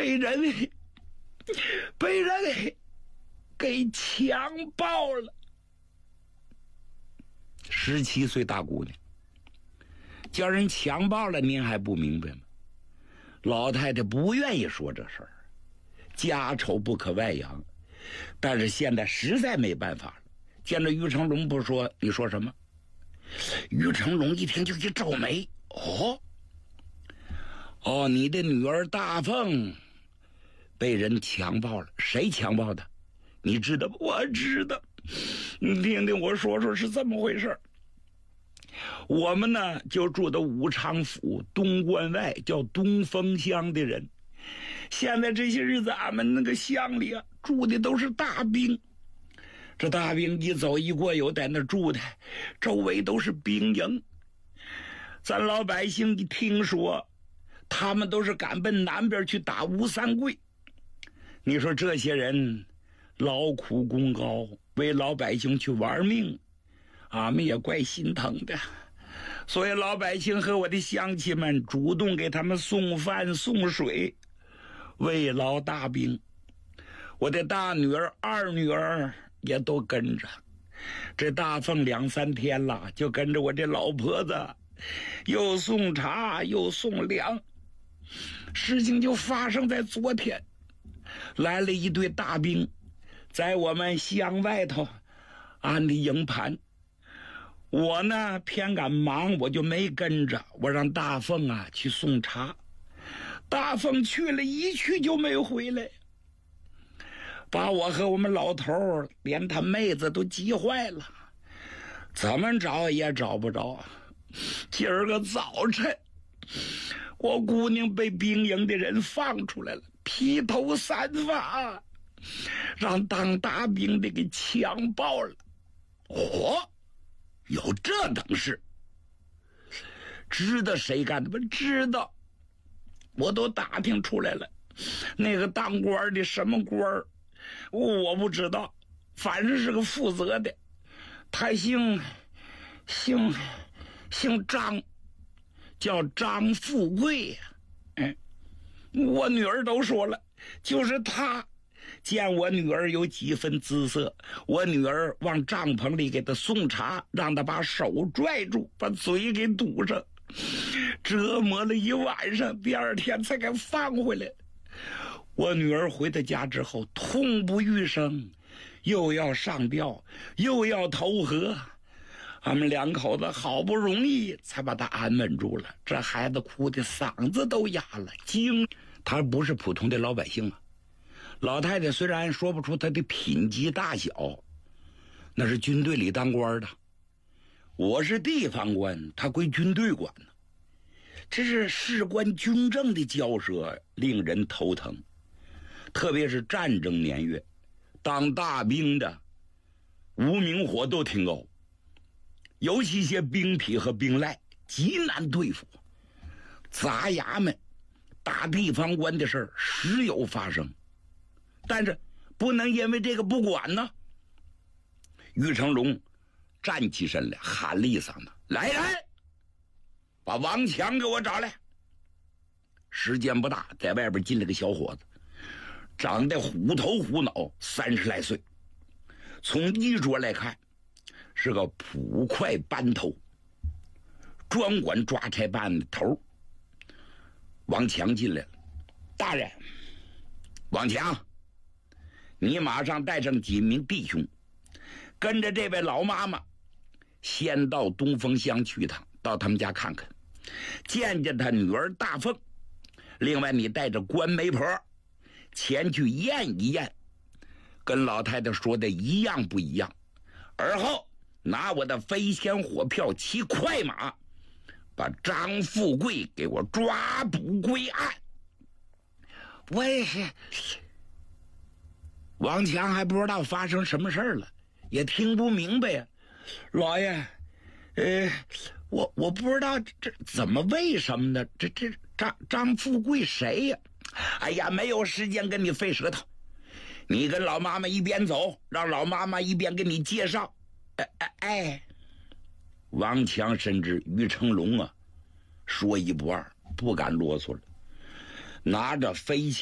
被人给强暴了。17岁大姑娘叫人强暴了，您还不明白吗？老太太不愿意说这事儿，家丑不可外扬，但是现在实在没办法了。见着于成龙不说，你说什么？于成龙一听就一皱眉，你的女儿大凤被人强暴了，谁强暴的？你知道吗？我知道，你听听我说说是这么回事。我们呢就住的武昌府东关外叫东风乡的人，现在这些日子俺们那个乡里啊住的都是大兵，这大兵一走一过有在那住的，周围都是兵营。咱老百姓一听说他们都是赶奔南边去打吴三桂，你说这些人劳苦功高，为老百姓去玩命，俺们也怪心疼的。所以老百姓和我的乡亲们主动给他们送饭送水，慰劳大兵。我的大女儿二女儿也都跟着，这大凤2、3天了，就跟着我这老婆子又送茶又送粮。事情就发生在昨天，来了一队大兵在我们乡外头安的营盘。我呢偏赶忙，我就没跟着，我让大凤啊去送茶。大凤去了，一去就没回来，把我和我们老头连他妹子都急坏了，怎么找也找不着。今儿个早晨，我姑娘被兵营的人放出来了，披头散发，让当大兵的给强暴了。有这等事？知道谁干的吗？知道，我都打听出来了。那个当官的什么官我不知道，反正是个负责的，他姓张，叫张富贵呀。我女儿都说了，就是他见我女儿有几分姿色，我女儿往帐篷里给她送茶，让她把手拽住，把嘴给堵上，折磨了一晚上，第2天才给放回来。我女儿回到家之后痛不欲生，又要上吊又要投河，俺们2口子好不容易才把她安稳住了。这孩子哭的嗓子都哑了，他不是普通的老百姓啊。老太太虽然说不出她的品级大小，那是军队里当官的，我是地方官，她归军队管呢。这是事关军政的交涉，令人头疼。特别是战争年月，当大兵的无名火都挺高，尤其一些兵痞和兵赖极难对付。杂衙门打地方官的事儿时有发生，但是不能因为这个不管呢。于成龙站起身来，喊了一嗓子：“来人，把王强给我找来！”时间不大，在外边进来个小伙子，长得虎头虎脑，30来岁，从衣着来看是个捕快班头，专管抓差办的头。王强进来了：“大人，王强，你马上带上几名弟兄，跟着这位老妈妈先到东风乡去一趟，到他们家看看，见见他女儿大凤。另外你带着关媒婆前去验一验，跟老太太说的一样不一样，而后拿我的飞天火票骑快马，把张富贵给我抓捕归案。”王强还不知道发生什么事了，也听不明白呀。老爷，我不知道这怎么为什么呢？这张富贵谁呀？哎呀，没有时间跟你费舌头，你跟老妈妈一边走，让老妈妈一边给你介绍。王强深知于成龙啊说一不二，不敢啰嗦了，拿着飞